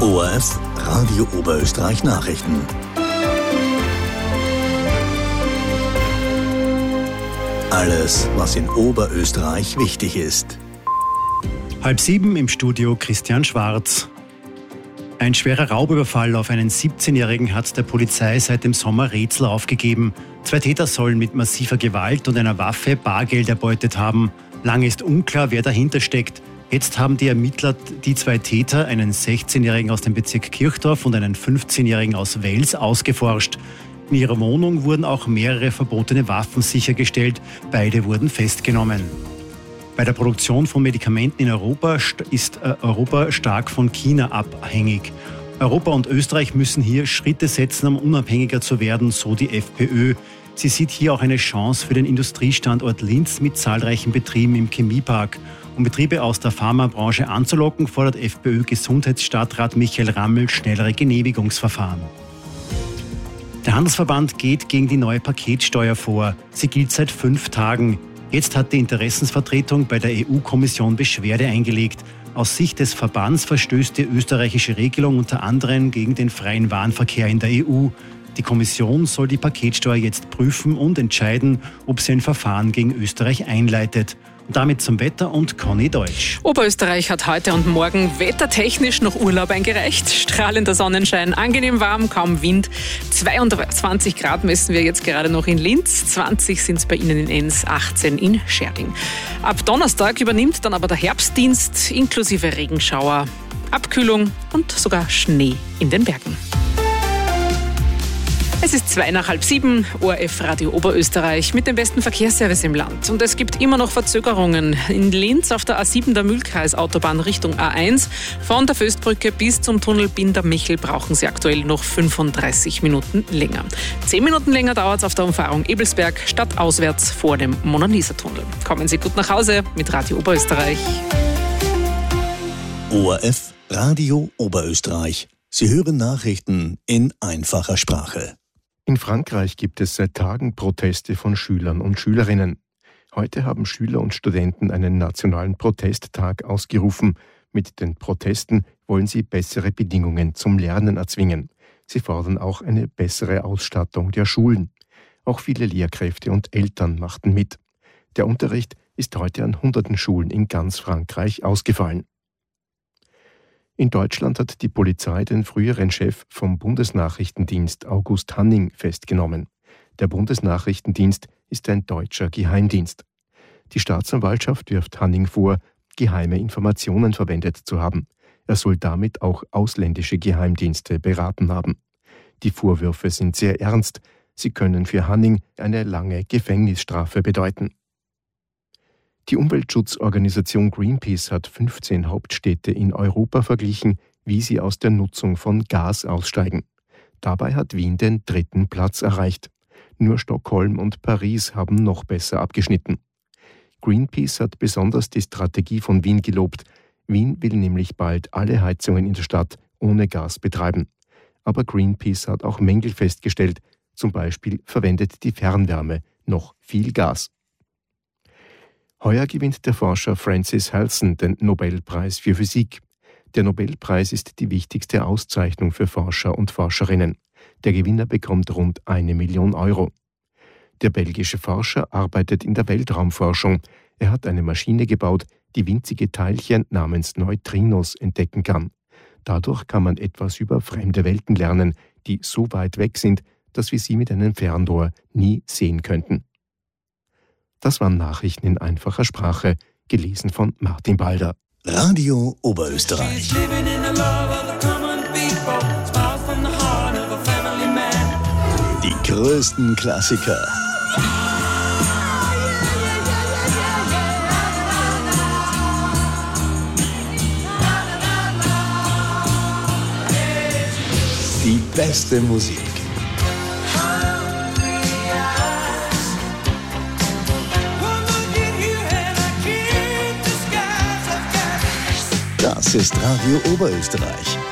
ORF Radio Oberösterreich Nachrichten. Alles, was in Oberösterreich wichtig ist. 6:30 im Studio Christian Schwarz. Ein schwerer Raubüberfall auf einen 17-Jährigen hat der Polizei seit dem Sommer Rätsel aufgegeben. 2 Täter sollen mit massiver Gewalt und einer Waffe Bargeld erbeutet haben. Lange ist unklar, wer dahinter steckt. Jetzt haben die Ermittler die 2 Täter, einen 16-Jährigen aus dem Bezirk Kirchdorf und einen 15-Jährigen aus Wels, ausgeforscht. In ihrer Wohnung wurden auch mehrere verbotene Waffen sichergestellt. Beide wurden festgenommen. Bei der Produktion von Medikamenten in Europa ist Europa stark von China abhängig. Europa und Österreich müssen hier Schritte setzen, um unabhängiger zu werden, so die FPÖ. Sie sieht hier auch eine Chance für den Industriestandort Linz mit zahlreichen Betrieben im Chemiepark. Um Betriebe aus der Pharmabranche anzulocken, fordert FPÖ-Gesundheitsstadtrat Michael Rammel schnellere Genehmigungsverfahren. Der Handelsverband geht gegen die neue Paketsteuer vor. Sie gilt seit 5 Tagen. Jetzt hat die Interessensvertretung bei der EU-Kommission Beschwerde eingelegt. Aus Sicht des Verbands verstößt die österreichische Regelung unter anderem gegen den freien Warenverkehr in der EU. Die Kommission soll die Paketsteuer jetzt prüfen und entscheiden, ob sie ein Verfahren gegen Österreich einleitet. Und damit zum Wetter und Conny Deutsch. Oberösterreich hat heute und morgen wettertechnisch noch Urlaub eingereicht. Strahlender Sonnenschein, angenehm warm, kaum Wind. 22 Grad messen wir jetzt gerade noch in Linz. 20 sind es bei Ihnen in Enns, 18 in Scherding. Ab Donnerstag übernimmt dann aber der Herbstdienst inklusive Regenschauer, Abkühlung und sogar Schnee in den Bergen. Es ist 6:55, ORF Radio Oberösterreich mit dem besten Verkehrsservice im Land. Und es gibt immer noch Verzögerungen. In Linz auf der A7 der Mühlkreisautobahn Richtung A1. Von der Föstbrücke bis zum Tunnel Binder-Michel brauchen Sie aktuell noch 35 Minuten länger. 10 Minuten länger dauert es auf der Umfahrung Ebelsberg stadtauswärts vor dem Mona-Lisa-Tunnel. Kommen Sie gut nach Hause mit Radio Oberösterreich. ORF Radio Oberösterreich. Sie hören Nachrichten in einfacher Sprache. In Frankreich gibt es seit Tagen Proteste von Schülern und Schülerinnen. Heute haben Schüler und Studenten einen nationalen Protesttag ausgerufen. Mit den Protesten wollen sie bessere Bedingungen zum Lernen erzwingen. Sie fordern auch eine bessere Ausstattung der Schulen. Auch viele Lehrkräfte und Eltern machten mit. Der Unterricht ist heute an hunderten Schulen in ganz Frankreich ausgefallen. In Deutschland hat die Polizei den früheren Chef vom Bundesnachrichtendienst August Hanning festgenommen. Der Bundesnachrichtendienst ist ein deutscher Geheimdienst. Die Staatsanwaltschaft wirft Hanning vor, geheime Informationen verwendet zu haben. Er soll damit auch ausländische Geheimdienste beraten haben. Die Vorwürfe sind sehr ernst. Sie können für Hanning eine lange Gefängnisstrafe bedeuten. Die Umweltschutzorganisation Greenpeace hat 15 Hauptstädte in Europa verglichen, wie sie aus der Nutzung von Gas aussteigen. Dabei hat Wien den 3. Platz erreicht. Nur Stockholm und Paris haben noch besser abgeschnitten. Greenpeace hat besonders die Strategie von Wien gelobt. Wien will nämlich bald alle Heizungen in der Stadt ohne Gas betreiben. Aber Greenpeace hat auch Mängel festgestellt. Zum Beispiel verwendet die Fernwärme noch viel Gas. Heuer gewinnt der Forscher Francis Halson den Nobelpreis für Physik. Der Nobelpreis ist die wichtigste Auszeichnung für Forscher und Forscherinnen. Der Gewinner bekommt rund 1 Million Euro. Der belgische Forscher arbeitet in der Weltraumforschung. Er hat eine Maschine gebaut, die winzige Teilchen namens Neutrinos entdecken kann. Dadurch kann man etwas über fremde Welten lernen, die so weit weg sind, dass wir sie mit einem Fernrohr nie sehen könnten. Das waren Nachrichten in einfacher Sprache, gelesen von Martin Balder. Radio Oberösterreich. Die größten Klassiker. Die beste Musik. Das ist Radio Oberösterreich.